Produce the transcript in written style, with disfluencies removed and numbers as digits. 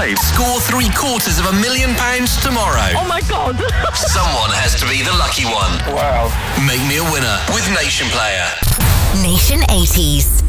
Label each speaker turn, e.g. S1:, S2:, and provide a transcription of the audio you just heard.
S1: 5. Score £750,000 tomorrow.
S2: Oh my God.
S1: Someone has to be the lucky one.
S3: Wow.
S1: Make me a winner with Nation Player.
S4: Nation 80s.